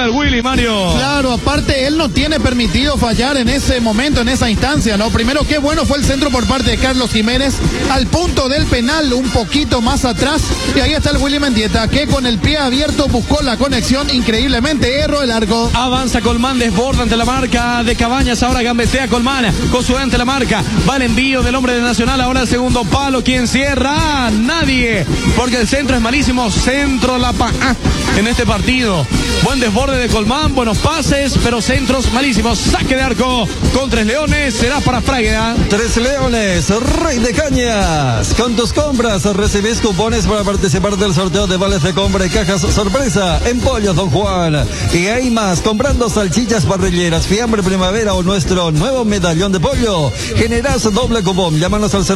el Willy, Mario. Claro, aparte él no tiene permitido fallar en ese momento, en esa instancia, ¿no? Primero, qué bueno fue el centro por parte de Carlos Jiménez al punto del penal, un poquito más atrás, y ahí está el Willy Mendieta, que con el pie abierto buscó la conexión, increíblemente erró el arco. Avanza Colmán, desborda ante la marca de Cabañas, ahora gambetea Colmán, Josué ante la marca, va el envío del hombre de Nacional, ahora el segundo palo, ¿quién cierra? Nadie, porque el centro es malísimo, centro en este partido. Buen desborde de Colmán, buenos pases, pero centros malísimos. Saque de arco con Tres Leones, será para Fragueda. Tres Leones, Rey de Cañas. Con tus compras recibís cupones para participar del sorteo de vales de compra y cajas sorpresa en Pollos Don Juan. Y hay más, comprando salchichas parrilleras, fiambre primavera o nuestro nuevo medallón de pollo. Generás doble cupón. Llámanos al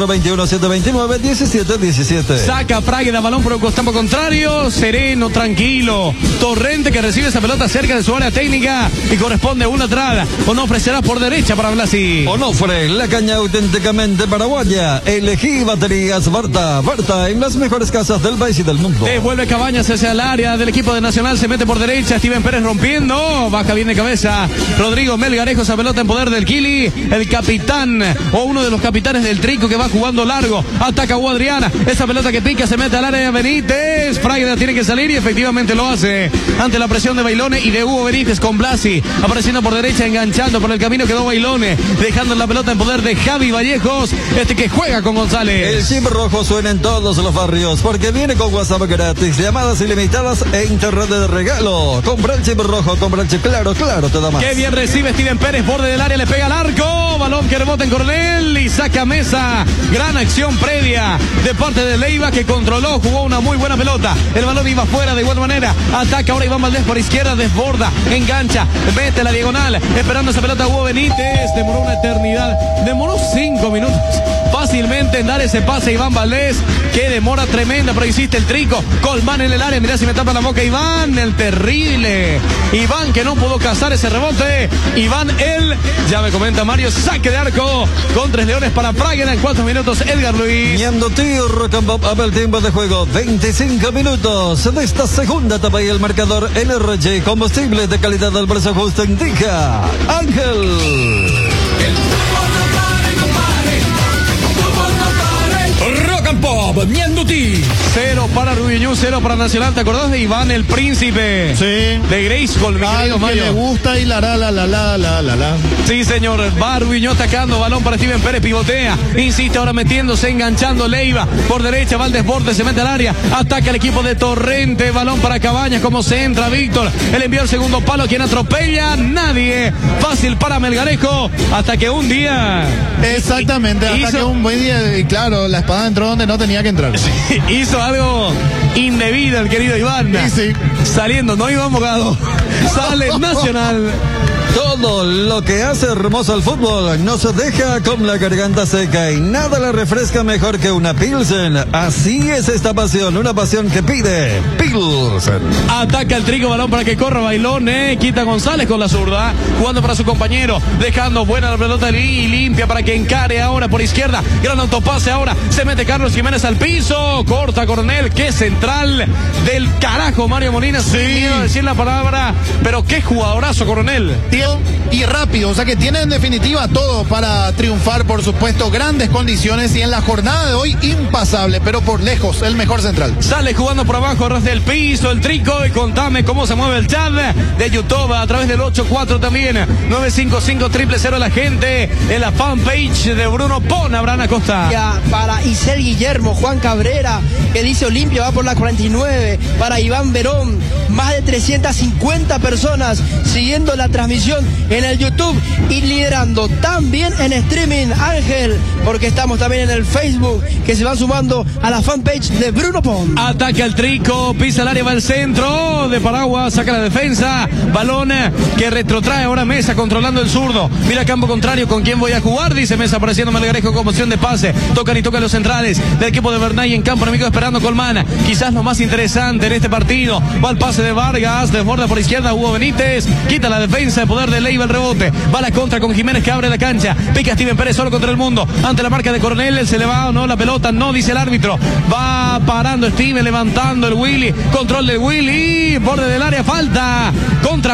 021-729-1717. Saca Fragueda, balón por el costado contrario, sereno, tranquilo. Torrente que recibe esa pelota cerca de su área técnica y corresponde una entrada. Onofre será por derecha para Blasi. Onofre, la caña auténticamente paraguaya. Elegí baterías Barta. Barta en las mejores casas del país y del mundo. Devuelve Cabañas hacia el área del equipo de Nacional. Se mete por derecha. Steven Pérez rompiendo. Baja bien de cabeza. Rodrigo Melgarejo, esa pelota en poder del Kili. El capitán o uno de los capitanes del Trico que va jugando largo. Ataca Hugo Adriana. Esa pelota que pica se mete al área de Benítez. Fragueda tiene que salir y efectivamente lo hace. Ante la presión de Bailone y de Hugo Benítez con Blasi. Apareciendo por derecha, enganchando por el camino quedó Bailone. Dejando la pelota en poder de Javi Vallejos. Este que juega con González. El chip rojo suena en todos los barrios porque viene con WhatsApp gratis, llamadas ilimitadas e internet de regalo. Compra el chip rojo, compra el chip claro, te da más. Qué bien recibe Steven Pérez, borde del área, le pega al arco. Balón que rebota en Coronel y saca Mesa. Gran acción previa de parte de Leiva que controló, jugó una muy buena pelota. El balón iba fuera de igual manera. Ataca ahora Iván Valdés por izquierda, desborda, engancha, mete la diagonal, esperando esa pelota Hugo Benítez. Demoró una eternidad, demoró 5 minutos fácilmente en dar ese pase a Iván Valdés. Qué demora tremenda, pero hiciste el Trico. Colmán en el área, mirá si me tapa la boca Iván, el terrible Iván que no pudo cazar ese rebote. Iván, ya me comenta Mario, saque de arco con Tres Leones para Fragueda en 4 minutos. Edgar Luis. Ñando Tío, el tiempo de juego, 25 minutos de esta segunda etapa y el marcador NRG, combustible de calidad del precio justo indica Ángel. Rock and Pop, Ñandutí. 0 para Rubiñú, 0 para Nacional. ¿Te acordás de Iván el Príncipe? Sí. De Grayskull, mi querido Mario. Que le gusta y la. Sí, señor. Va Rubiñú atacando. Balón para Steven Pérez, pivotea. Insiste ahora metiéndose, enganchando Leiva. Por derecha va al desborde, se mete al área. Ataca el equipo de Torrente. Balón para Cabañas. Como se entra Víctor. El envío al segundo palo. ¿Quién atropella? Nadie. Fácil para Melgarejo. Hasta que un día. Exactamente. Hasta que un buen día. Y claro, la espada entró donde no tenía que entrar. Sí, hizo algo indebido el querido Iván. Sí. Saliendo, no Iván Bogado. Sale Nacional. Todo lo que hace hermoso el fútbol no se deja con la garganta seca y nada le refresca mejor que una Pilsen. Así es esta pasión, una pasión que pide Pilsen. Ataca el Trico, balón para que corra Bailone, quita González con la zurda, jugando para su compañero, dejando buena la pelota y limpia para que encare ahora por izquierda, gran autopase ahora, se mete Carlos Jiménez al piso, corta Coronel, qué central del carajo Mario Molina, sin miedo a decir la palabra, pero qué jugadorazo Coronel. Y rápido, o sea que tiene en definitiva todo para triunfar, por supuesto, grandes condiciones y en la jornada de hoy impasable, pero por lejos el mejor central. Sale jugando por abajo, ras del piso, el Trico, y contame cómo se mueve el chat de YouTube a través del 84 también, 955-000 la gente en la fanpage de Bruno Pon, Abraham Acosta. Ya, para Isel Guillermo, Juan Cabrera, que dice Olimpia va por la 49, para Iván Verón, más de 350 personas siguiendo la transmisión en el YouTube y liderando también en streaming Ángel, porque estamos también en el Facebook, que se van sumando a la fanpage de Bruno Pon. Ataca el Trico, pisa el área, va al centro de Paraguas, saca la defensa, balón que retrotrae ahora Mesa controlando el zurdo, mira campo contrario, ¿con quién voy a jugar? Dice Mesa, apareciendo Melgarejo con opción de pase, tocan y tocan los centrales del equipo de Bernay en campo enemigo esperando Colmán, quizás lo más interesante en este partido, va el pase de Vargas, desborda por izquierda Hugo Benítez, quita la defensa de poder de Leiva, el rebote, va la contra con Jiménez que abre la cancha, pica Steven Pérez solo contra el mundo, ante la marca de Coronel, se le va o no la pelota, no dice el árbitro, va parando Steven, levantando el Willy, control del Willy, borde del área, falta contra